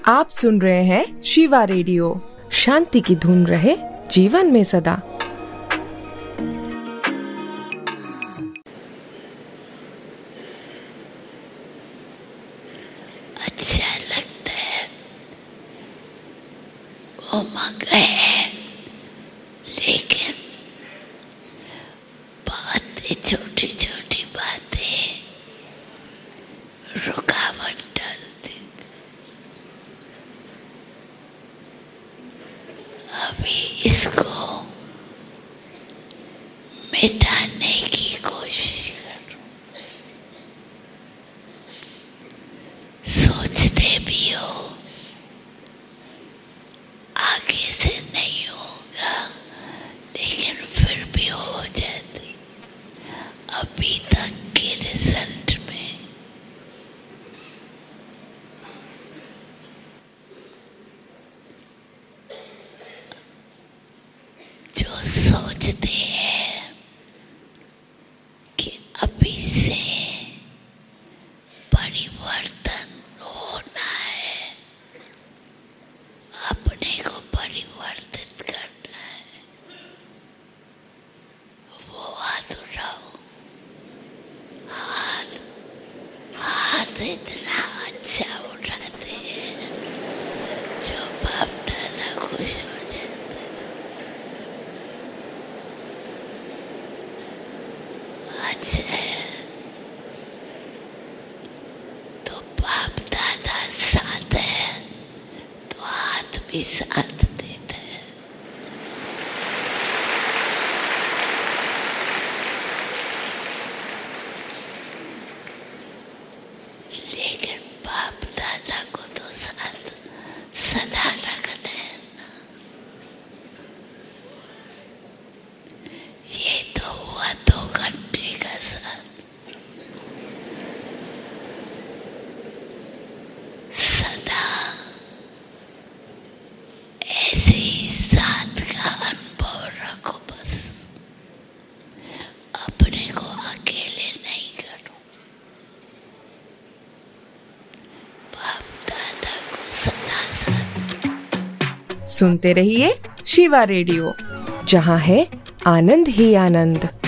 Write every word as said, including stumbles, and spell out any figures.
आप सुन रहे हैं शिवा रेडियो। शांति की धुन रहे जीवन में सदा। अच्छा लगता है, उमंग है, लेकिन बातें, छोटी छोटी बातें रुकावट डालती। अभी इसको मिटाने की कोशिश करो। सोचते भी हो आगे से नहीं होगा, लेकिन फिर भी हो जाती। अभी तक के रिजल्ट में जो सोचते हैं कि अभी से परिवर्तन होना है, अपने को परिवर्तित करना है, वो हाथ उठाओ। हाथ हाथ इतना अच्छा उठाते हैं जो बाप दादा खुश हो जाते हैं। अच्छा है तो बाप दादा साथ है तो हाथ भी साथ देते हैं। लेकिन बाप दादा को तो साथ सदा रखना है ना। ये तो हुआ दो घंटे का साथ, सदा ऐसे ही साथ का अनुभव रखो। बस अपने को अकेले नहीं करो, बाप दादा को सदा साथ। सुनते रहिए शिवा रेडियो, जहाँ है आनंद ही आनंद।